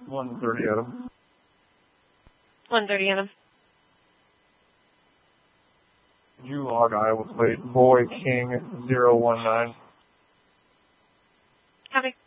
130 Adam. 130 Adam. Could you log Iowa plate Boy King 019? Copy.